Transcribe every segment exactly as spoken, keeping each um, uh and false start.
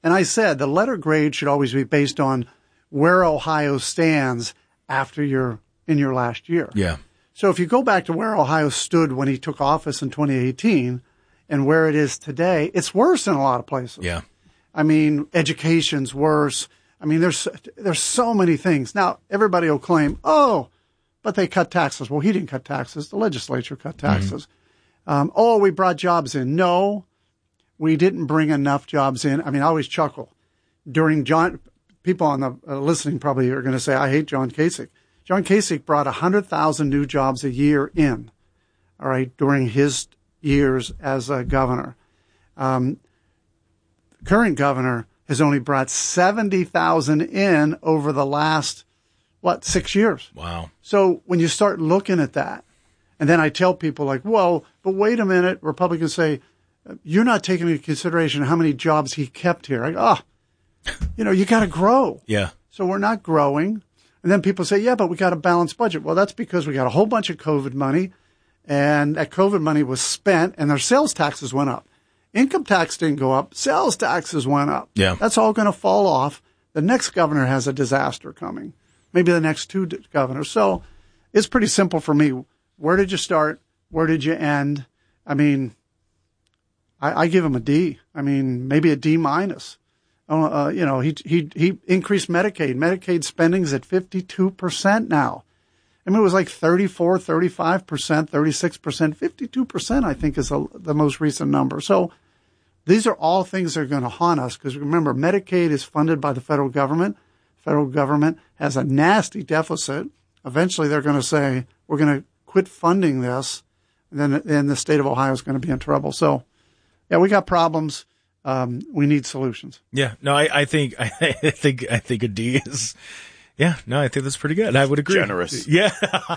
And I said the letter grade should always be based on where Ohio stands after your in your last year. Yeah. So if you go back to where Ohio stood when he took office in twenty eighteen and where it is today, it's worse in a lot of places. Yeah. I mean, education's worse. I mean, there's there's so many things. Now, everybody will claim, oh, but they cut taxes. Well, he didn't cut taxes. The legislature cut taxes. Mm-hmm. Um, oh, we brought jobs in. No, we didn't bring enough jobs in. I mean, I always chuckle. During John, people on the uh, listening probably are going to say, I hate John Kasich. John Kasich brought one hundred thousand new jobs a year in, all right, during his years as a governor. Um, current governor has only brought seventy thousand in over the last, what, six years. Wow. So when you start looking at that, and then I tell people like, well, but wait a minute, Republicans say, you're not taking into consideration how many jobs he kept here. I go, oh, you know, you got to grow. Yeah. So we're not growing. And then people say, yeah, but we got a balanced budget. Well, that's because we got a whole bunch of COVID money, and that COVID money was spent, and their sales taxes went up. Income tax didn't go up. Sales taxes went up. Yeah. That's all going to fall off. The next governor has a disaster coming, maybe the next two governors. So it's pretty simple for me. Where did you start? Where did you end? I mean, I, I give him a D. I mean, maybe a D minus. Uh, you know, he he he increased Medicaid. Medicaid spending's at fifty-two percent now. I mean, it was like thirty-four, thirty-five percent, thirty-six percent, fifty-two percent, I think, is a, the most recent number. So these are all things that are going to haunt us because remember, Medicaid is funded by the federal government. The federal government has a nasty deficit. Eventually, they're going to say, we're going to quit funding this. And then, then the state of Ohio is going to be in trouble. So, yeah, we got problems. Um, we need solutions. Yeah, no, I, I think, I think, I think a D is, yeah, no, I think that's pretty good. I would agree. Generous. Yeah.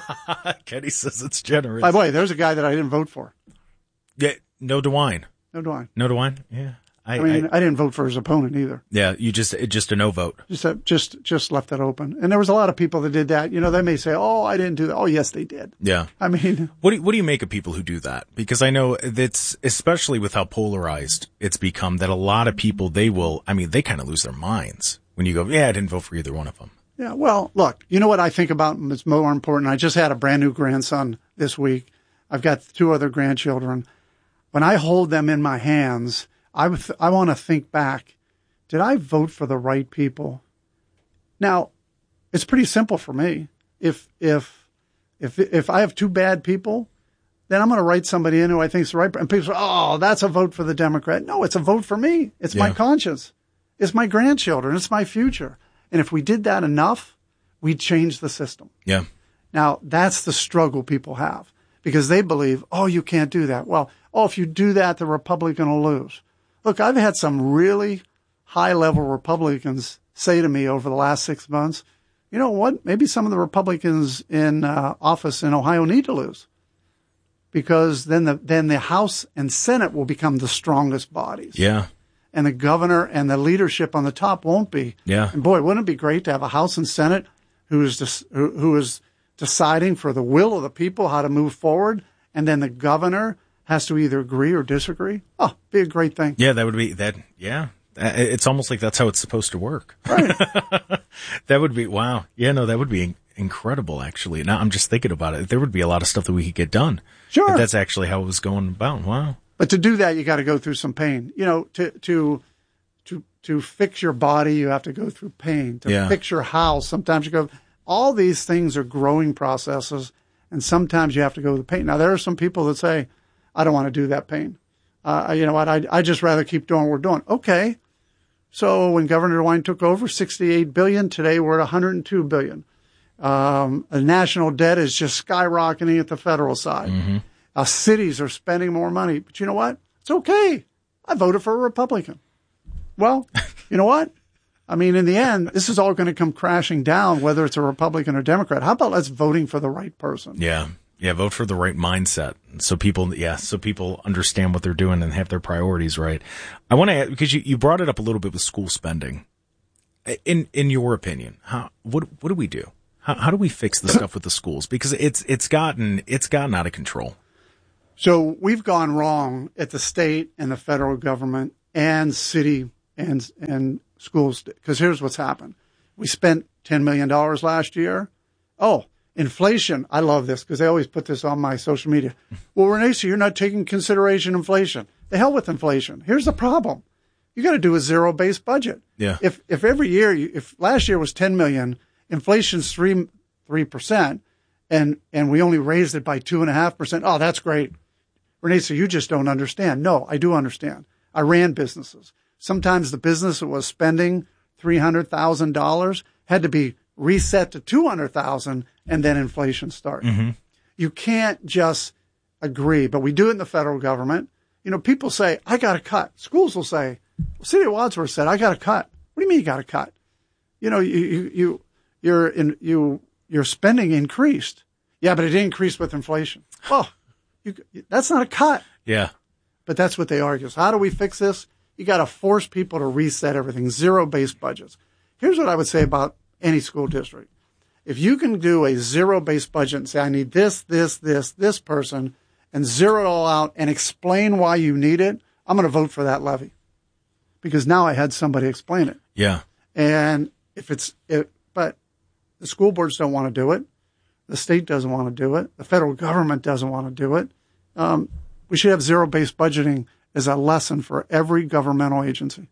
Kenny says it's generous. By the way, there's a guy that I didn't vote for. Yeah. No DeWine. No DeWine. No DeWine. Yeah. I, I mean, I, I didn't vote for his opponent either. Yeah. You just, it just a no vote. Just, uh, just, just left that open. And there was a lot of people that did that. You know, they may say, oh, I didn't do that. Oh, yes, they did. Yeah. I mean, what do you, what do you make of people who do that? Because I know that's, especially with how polarized it's become, that a lot of people, they will, I mean, they kind of lose their minds when you go, yeah, I didn't vote for either one of them. Yeah. Well, look, you know what I think about is more important. I just had a brand new grandson this week. I've got two other grandchildren. When I hold them in my hands, I would th- I want to think back. Did I vote for the right people? Now, it's pretty simple for me. If if if if I have two bad people, then I'm going to write somebody in who I think is the right. And people say, "Oh, that's a vote for the Democrat." No, it's a vote for me. It's yeah. my conscience. It's my grandchildren. It's my future. And if we did that enough, we'd change the system. Yeah. Now, that's the struggle people have because they believe, "Oh, you can't do that." Well, oh, if you do that, the Republican will lose. Look, I've had some really high-level Republicans say to me over the last six months, you know what, maybe some of the Republicans in uh, office in Ohio need to lose because then the then the House and Senate will become the strongest bodies. Yeah. And the governor and the leadership on the top won't be. Yeah. And boy, wouldn't it be great to have a House and Senate who is dis- who, who is deciding for the will of the people how to move forward, and then the governor has to either agree or disagree. Oh, be a great thing. Yeah, that would be that. Yeah. It's almost like that's how it's supposed to work. Right. That would be, wow. Yeah, no, that would be incredible, actually. Now I'm just thinking about it. There would be a lot of stuff that we could get done. Sure. If that's actually how it was going about. Wow. But to do that, you got to go through some pain. You know, to, to, to, to fix your body, you have to go through pain. To yeah. fix your house, sometimes you go, all these things are growing processes, and sometimes you have to go through pain. Now, there are some people that say, I don't want to do that pain. Uh, you know what? I I just rather keep doing what we're doing. Okay. So when Governor DeWine took over, sixty-eight billion dollars. Today we're at one hundred two billion dollars. Um, the national debt is just skyrocketing at the federal side. Mm-hmm. Uh, cities are spending more money. But you know what? It's okay. I voted for a Republican. Well, you know what? I mean, in the end, this is all going to come crashing down, whether it's a Republican or Democrat. How about let's voting for the right person? Yeah. Yeah, vote for the right mindset. So people, yeah, so people understand what they're doing and have their priorities right. I want to add, because you, you brought it up a little bit with school spending. In, in your opinion, how, what, what do we do? How, how do we fix the stuff with the schools? Because it's, it's gotten, it's gotten out of control. So we've gone wrong at the state and the federal government and city and and schools, because here's what's happened. We spent ten million dollars last year. Oh, inflation. I love this because they always put this on my social media. Well, Renee, so you're not taking consideration inflation. The hell with inflation. Here's the problem. You got to do a zero-based budget. Yeah. If if every year, you, if last year was ten million dollars, inflation's three three percent, and and we only raised it by two and a half percent. Oh, that's great, Renee. So you just don't understand. No, I do understand. I ran businesses. Sometimes the business that was spending three hundred thousand dollars had to be reset to two hundred thousand dollars, and then inflation started. Mm-hmm. You can't just agree, but we do it in the federal government. You know, people say, I got to cut. Schools will say, well, City of Wadsworth said, I got to cut. What do you mean you got to cut? You know, you, you, you, you're in, you, your spending increased. Yeah, but it increased with inflation. Well, you, that's not a cut. Yeah. But that's what they argue. So how do we fix this? You got to force people to reset everything, zero-based budgets. Here's what I would say about any school district. If you can do a zero-based budget and say, I need this, this, this, this person, and zero it all out and explain why you need it, I'm going to vote for that levy. Because now I had somebody explain it. Yeah. And if it's, it, but the school boards don't want to do it. The state doesn't want to do it. The federal government doesn't want to do it. Um, we should have zero-based budgeting as a lesson for every governmental agency.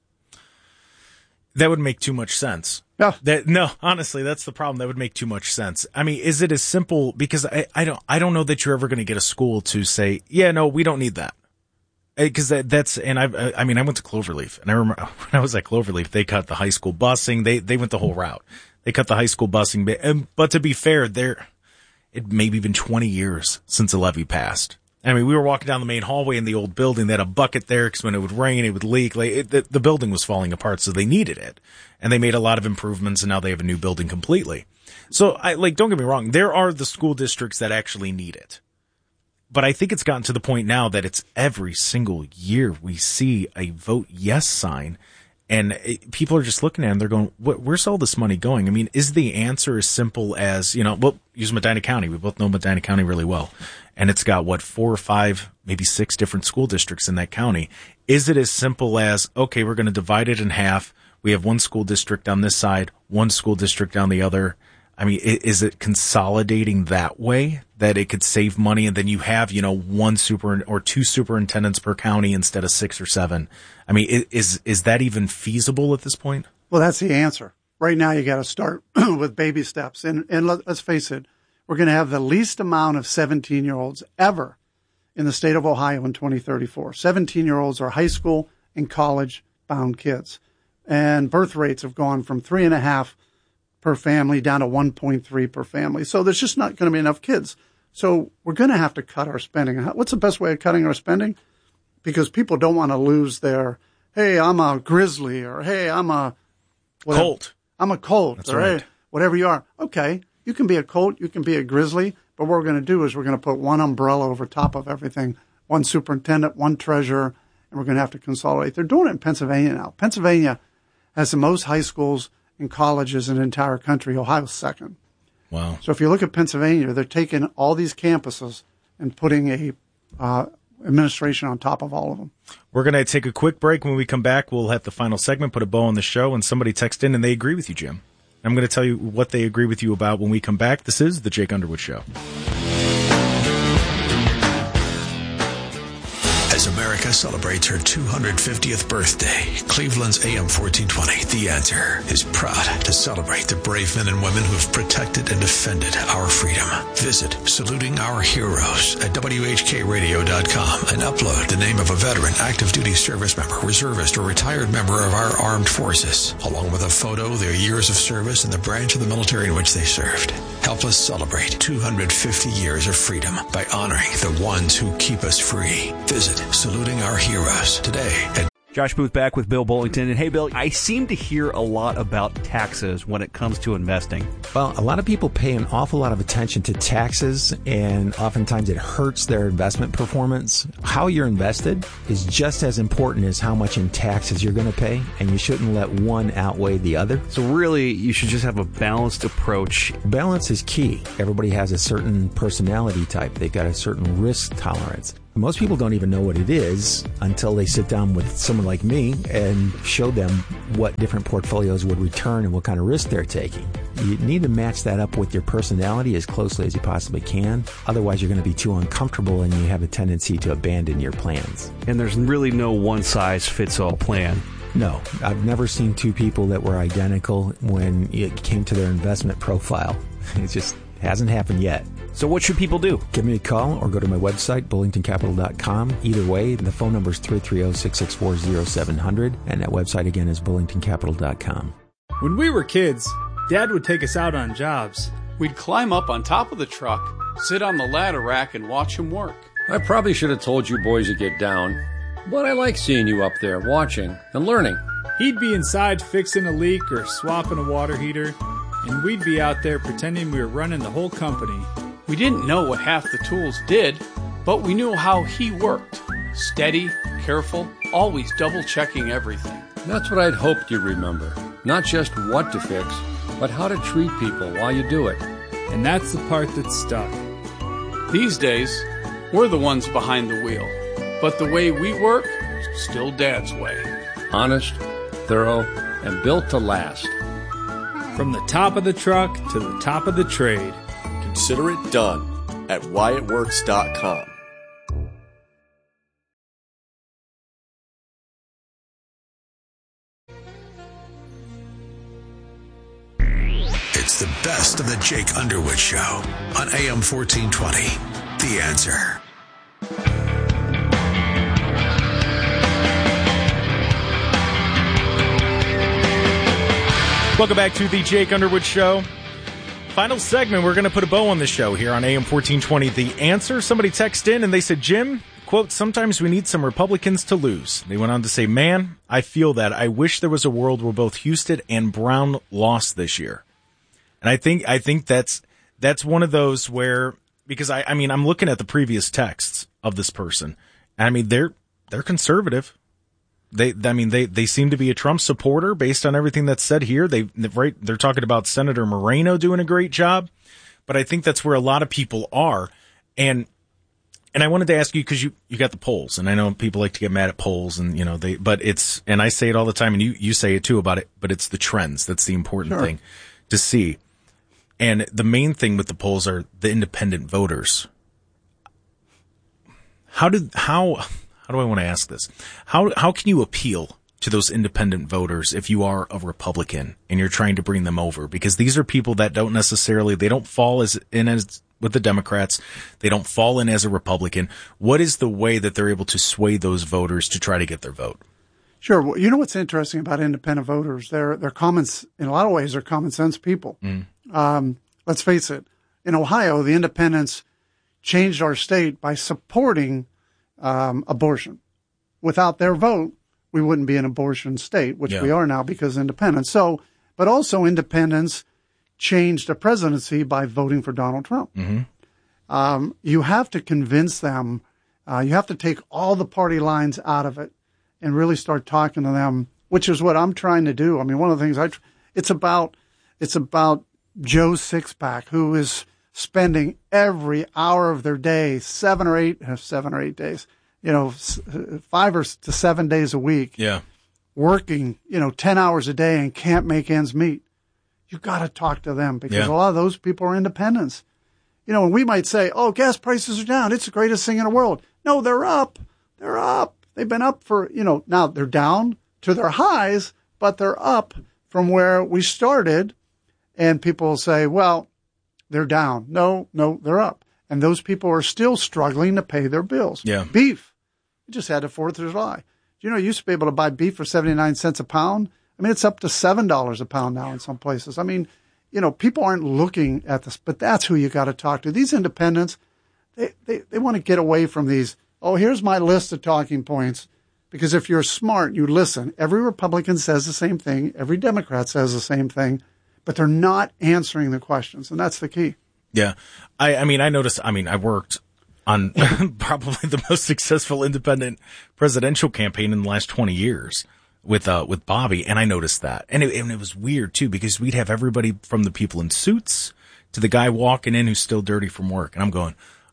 That would make too much sense. Yeah. That, no, honestly, that's the problem. That would make too much sense. I mean, is it as simple? Because I, I don't, I don't know that you're ever going to get a school to say, yeah, no, we don't need that. Because that, that's, and I, I mean, I went to Cloverleaf, and I remember when I was at Cloverleaf, they cut the high school busing. They, they went the whole route. They cut the high school busing. But, but to be fair, there, it maybe been twenty years since the levy passed. I mean, we were walking down the main hallway in the old building. They had a bucket there because when it would rain, it would leak. Like it, the, the building was falling apart, so they needed it. And they made a lot of improvements, and now they have a new building completely. So, I like, don't get me wrong. There are the school districts that actually need it. But I think it's gotten to the point now that it's every single year we see a vote yes sign. And it, people are just looking at it and they're going, where's all this money going? I mean, is the answer as simple as, you know, well, use Medina County. We both know Medina County really well. And it's got, what, four or five, maybe six different school districts in that county. Is it as simple as, okay, we're going to divide it in half. We have one school district on this side, one school district on the other. I mean, is it consolidating that way that it could save money? And then you have, you know, one super or two superintendents per county instead of six or seven. I mean, is, is that even feasible at this point? Well, that's the answer. Right now, you got to start with baby steps. And, and let, let's face it, we're going to have the least amount of seventeen-year-olds ever in the state of Ohio in twenty thirty-four. seventeen-year-olds are high school and college-bound kids. And birth rates have gone from three and a half per family down to one point three per family. So there's just not going to be enough kids. So we're going to have to cut our spending. What's the best way of cutting our spending? Because people don't want to lose their, hey, I'm a Grizzly, or hey, I'm a whatever. Colt. I'm a Colt. That's or right. Hey, whatever you are. Okay, you can be a Colt, you can be a Grizzly, but what we're going to do is we're going to put one umbrella over top of everything, one superintendent, one treasurer, and we're going to have to consolidate. They're doing it in Pennsylvania now. Pennsylvania has the most high schools and colleges in the entire country. Ohio's second. Wow. So if you look at Pennsylvania, they're taking all these campuses and putting a uh, administration on top of all of them. We're going to take a quick break. When we come back, we'll have the final segment, put a bow on the show, and somebody text in and they agree with you, Jim. I'm going to tell you what they agree with you about when we come back. This is The Jake Underwood Show. As America celebrates her two hundred fiftieth birthday, Cleveland's A M fourteen twenty, The Answer, is proud to celebrate the brave men and women who have protected and defended our freedom. Visit Saluting Our Heroes at W H K radio dot com and upload the name of a veteran, active duty service member, reservist, or retired member of our armed forces, along with a photo, their years of service, and the branch of the military in which they served. Help us celebrate two hundred fifty years of freedom by honoring the ones who keep us free. Visit Saluting Our Heroes today at Josh Booth back with Bill Bullington. And hey, Bill, I seem to hear a lot about taxes when it comes to investing. Well, a lot of people pay an awful lot of attention to taxes, and oftentimes it hurts their investment performance. How you're invested is just as important as how much in taxes you're going to pay, and you shouldn't let one outweigh the other. So really, you should just have a balanced approach. Balance is key. Everybody has a certain personality type. They've got a certain risk tolerance. Most people don't even know what it is until they sit down with someone like me and show them what different portfolios would return and what kind of risk they're taking. You need to match that up with your personality as closely as you possibly can. Otherwise, you're going to be too uncomfortable and you have a tendency to abandon your plans. And there's really no one-size-fits-all plan. No, I've never seen two people that were identical when it came to their investment profile. It just hasn't happened yet. So what should people do? Give me a call or go to my website, bullington capital dot com. Either way, the phone number is three three zero, six six four, zero seven zero zero, and that website again is bullington capital dot com. When we were kids, Dad would take us out on jobs. We'd climb up on top of the truck, sit on the ladder rack, and watch him work. I probably should have told you boys to get down, but I like seeing you up there watching and learning. He'd be inside fixing a leak or swapping a water heater, and we'd be out there pretending we were running the whole company. We didn't know what half the tools did, but we knew how he worked. Steady, careful, always double-checking everything. That's what I'd hoped you'd remember. Not just what to fix, but how to treat people while you do it. And that's the part that stuck. These days, we're the ones behind the wheel. But the way we work, still Dad's way. Honest, thorough, and built to last. From the top of the truck to the top of the trade. Consider it done at wyatt works dot com. It's the best of the Jake Underwood Show on A M fourteen twenty. The Answer. Welcome back to the Jake Underwood Show. Final segment, we're going to put a bow on the show here on A M fourteen twenty. The Answer. Somebody texted in and they said, Jim, quote, sometimes we need some Republicans to lose. They went on to say, man, I feel that. I wish there was a world where both Houston and Brown lost this year. And I think I think that's that's one of those where, because I, I mean, I'm looking at the previous texts of this person. I mean, they're they're conservative. They, I mean, they, they seem to be a Trump supporter based on everything that's said here. They, right, they're talking about Senator Moreno doing a great job, but I think that's where a lot of people are. And, and I wanted to ask you, cause you, you got the polls, and I know people like to get mad at polls and, you know, they, but it's, and I say it all the time and you, you say it too about it, but it's the trends. That's the important Sure. thing to see. And the main thing with the polls are the independent voters. How did, how, How do I want to ask this? How how can you appeal to those independent voters if you are a Republican and you're trying to bring them over? Because these are people that don't necessarily, they don't fall as in as with the Democrats. They don't fall in as a Republican. What is the way that they're able to sway those voters to try to get their vote? Sure. Well, you know what's interesting about independent voters? They're they're common, in a lot of ways, they're common sense people. Mm. Um, let's face it. In Ohio, the independents changed our state by supporting Um, abortion. Without their vote, we wouldn't be an abortion state, which yeah. we are now because independents. So, but also independents changed the presidency by voting for Donald Trump. Mm-hmm. Um, you have to convince them. Uh, you have to take all the party lines out of it and really start talking to them, which is what I'm trying to do. I mean, one of the things I, it's about, it's about Joe Sixpack, who is spending every hour of their day, seven or eight, seven or eight days, you know, five or to seven days a week, yeah, working, you know, ten hours a day and can't make ends meet. You got to talk to them because yeah. a lot of those people are independents. You know, and we might say, oh, gas prices are down. It's the greatest thing in the world. No, they're up. They're up. They've been up for, you know, now they're down to their highs, but they're up from where we started. And people will say, well, they're down. No, no, they're up. And those people are still struggling to pay their bills. Yeah. Beef. We just had the fourth of July. You know, you used to be able to buy beef for seventy-nine cents a pound. I mean, it's up to seven dollars a pound now in some places. I mean, you know, people aren't looking at this, but that's who you got to talk to. These independents, they, they, they want to get away from these, oh, here's my list of talking points. Because if you're smart, you listen. Every Republican says the same thing. Every Democrat says the same thing. But they're not answering the questions, and that's the key. Yeah. I, I mean, I noticed, I mean, I worked on probably the most successful independent presidential campaign in the last twenty years with, uh, with Bobby, and I noticed that. And it, and it was weird, too, because we'd have everybody from the people in suits to the guy walking in who's still dirty from work. And I'm going,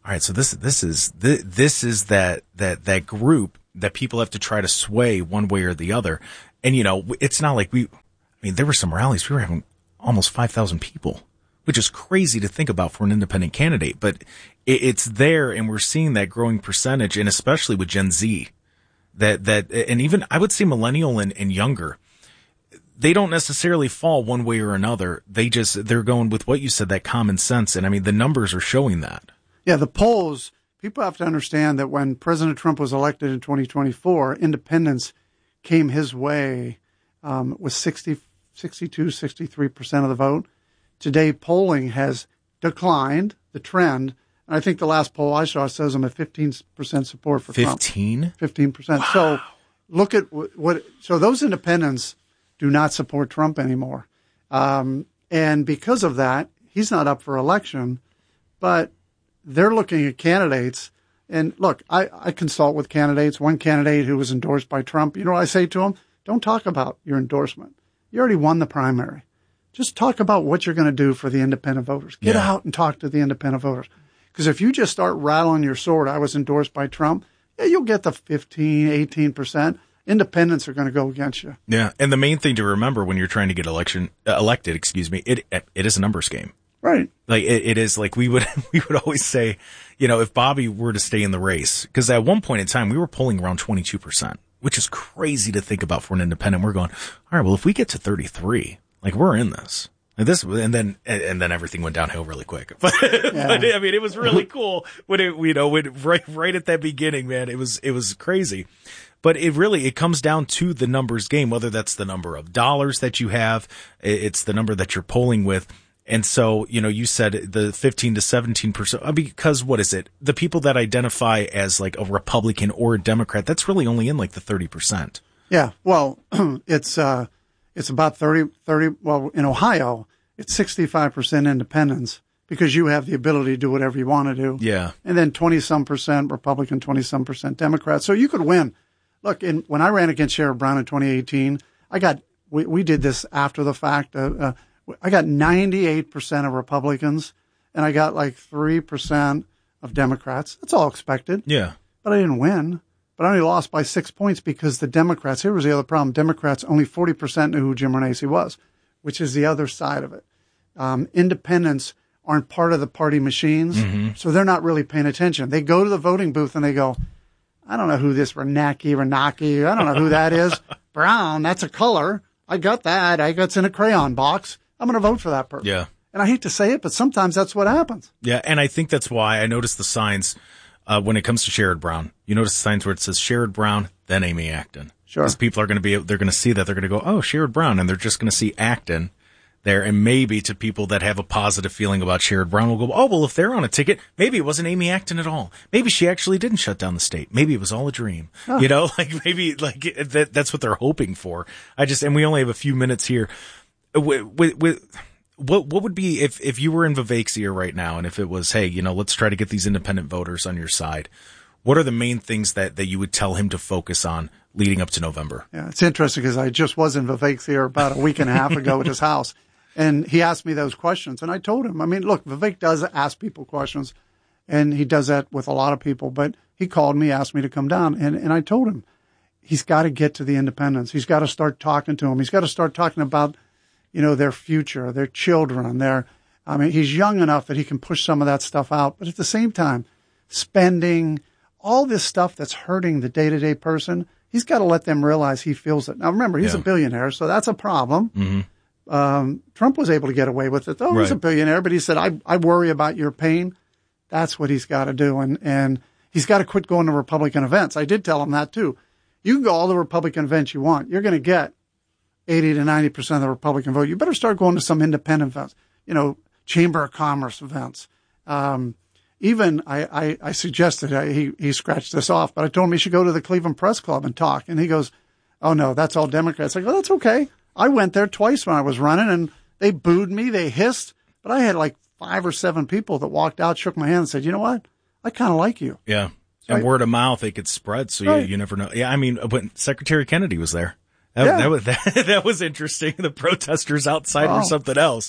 all right, so this, this is, this, this is that, that, that group that people have to try to sway one way or the other. And, you know, it's not like we, I mean, there were some rallies, we were having almost five thousand people, which is crazy to think about for an independent candidate, but it, it's there, and we're seeing that growing percentage, and especially with Gen Z, that, that, and even I would say millennial and, and younger, they don't necessarily fall one way or another. They just, they're going with what you said, that common sense. And I mean, the numbers are showing that. Yeah, the polls, people have to understand that when President Trump was elected in twenty twenty-four, independents came his way um, with sixty, sixty-two, sixty-three percent of the vote. Today, polling has declined, the trend. And I think the last poll I saw says I'm at fifteen percent support for Trump. fifteen? fifteen percent. Wow. So look at what, what, so those independents do not support Trump anymore. Um, and because of that, he's not up for election, but they're looking at candidates. And look, I, I consult with candidates. One candidate who was endorsed by Trump, you know what I say to him? Don't talk about your endorsement. You already won the primary. Just talk about what you're going to do for the independent voters. Get yeah. out and talk to the independent voters. Because if you just start rattling your sword, I was endorsed by Trump, yeah, you'll get the fifteen, eighteen percent. Independents are going to go against you. Yeah, and the main thing to remember when you're trying to get election uh, elected, excuse me, it it is a numbers game. Right. Like it, it is like we would we would always say, you know, if Bobby were to stay in the race, because at one point in time we were polling around twenty-two percent, which is crazy to think about for an independent. We're going, all right, well, if we get to thirty-three, like we're in this. And this, and then, and then everything went downhill really quick. But, yeah. but I mean, it was really cool when it, you know, when right, right at that beginning, man, it was, it was crazy. But it really, it comes down to the numbers game, whether that's the number of dollars that you have, it's the number that you're polling with. And so, you know, you said the fifteen to seventeen percent, because what is it? The people that identify as like a Republican or a Democrat, that's really only in like the thirty percent. Yeah. Well, it's, uh, it's about thirty, thirty, well, in Ohio, it's sixty-five percent independents because you have the ability to do whatever you want to do. Yeah. And then twenty some percent Republican, twenty some percent Democrat. So you could win. Look, in, when I ran against Sherrod Brown in twenty eighteen, I got, we, we did this after the fact. Uh, uh, I got ninety-eight percent of Republicans and I got like three percent of Democrats. That's all expected. Yeah. But I didn't win. But I only lost by six points because the Democrats, here was the other problem. Democrats, only forty percent knew who Jim Renacci was, which is the other side of it. Um, independents aren't part of the party machines, mm-hmm. so they're not really paying attention. They go to the voting booth and they go, I don't know who this Renacci, Renacci, I don't know who that is. Brown, that's a color. I got that. I got it's in a crayon box. I'm going to vote for that person. Yeah. And I hate to say it, but sometimes that's what happens. Yeah, and I think that's why I noticed the signs uh, when it comes to Sherrod Brown. You notice the signs where it says Sherrod Brown, then Amy Acton. Sure. Because people are going to be, they're going to see that. They're going to go, oh, Sherrod Brown, and they're just going to see Acton there. And maybe to people that have a positive feeling about Sherrod Brown will go, oh, well, if they're on a ticket, maybe it wasn't Amy Acton at all. Maybe she actually didn't shut down the state. Maybe it was all a dream. Huh. You know, like maybe like that, that's what they're hoping for. I just, and we only have a few minutes here. With, with, with what, what would be if, if you were in Vivek's ear right now and if it was, hey, you know, let's try to get these independent voters on your side. What are the main things that, that you would tell him to focus on leading up to November? Yeah, it's interesting because I just was in Vivek's ear about a week and a half ago at his house. And he asked me those questions. And I told him, I mean, look, Vivek does ask people questions. And he does that with a lot of people. But he called me, asked me to come down. And, and I told him, he's got to get to the independents. He's got to start talking to them. He's got to start talking about, you know, their future, their children, their, I mean, he's young enough that he can push some of that stuff out. But at the same time, spending, all this stuff that's hurting the day-to-day person, he's got to let them realize he feels it. Now, remember, he's yeah. a billionaire, so that's a problem. Mm-hmm. Um, Trump was able to get away with it. Oh, right. He's a billionaire, but he said, I, I worry about your pain. That's what he's got to do. And, and he's got to quit going to Republican events. I did tell him that too. You can go all the Republican events you want. You're going to get eighty to ninety percent of the Republican vote. You better start going to some independent events, you know, Chamber of Commerce events. Um, even I, I, I suggested, uh, he, he scratched this off, but I told him he should go to the Cleveland Press Club and talk. And he goes, oh no, that's all Democrats. I go, that's okay. I went there twice when I was running and they booed me. They hissed, but I had like five or seven people that walked out, shook my hand and said, you know what? I kind of like you. Yeah. So and I, word of mouth, it could spread. So right. you, you never know. Yeah. I mean, but Secretary Kennedy was there. That, yeah. that was, that, that was interesting. The protesters outside oh. were something else,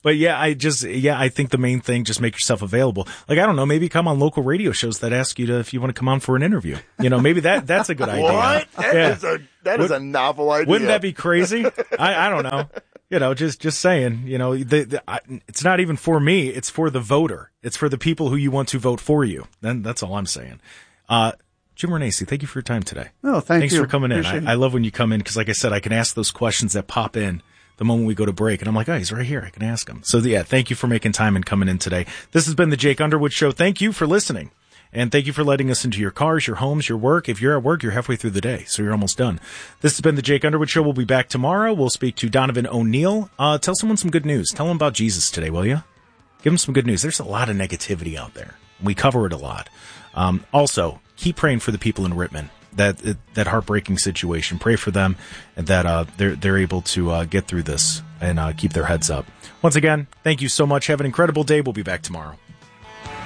But yeah, I just, yeah, I think the main thing, just make yourself available. Like, I don't know, maybe come on local radio shows that ask you to, if you want to come on for an interview. You know, maybe that, that's a good idea. What? That yeah. is a, that Would, is a novel idea. Wouldn't that be crazy? I, I don't know. You know, just, just saying, you know, the, the, I, it's not even for me. It's for the voter. It's for the people who you want to vote for you. Then that's all I'm saying. Uh, Jim Renacci, thank you for your time today. No, thank Thanks you. for coming in. I, I love when you come in because, like I said, I can ask those questions that pop in the moment we go to break. And I'm like, oh, he's right here. I can ask him. So, yeah, thank you for making time and coming in today. This has been the Jake Underwood Show. Thank you for listening. And thank you for letting us into your cars, your homes, your work. If you're at work, you're halfway through the day, so you're almost done. This has been the Jake Underwood Show. We'll be back tomorrow. We'll speak to Donovan O'Neill. Uh, tell someone some good news. Tell them about Jesus today, will you? Give them some good news. There's a lot of negativity out there. We cover it a lot. Um, also, keep praying for the people in Rittman. That that heartbreaking situation. Pray for them and that uh, they're they're able to uh, get through this and uh, keep their heads up. Once again, thank you so much. Have an incredible day. We'll be back tomorrow.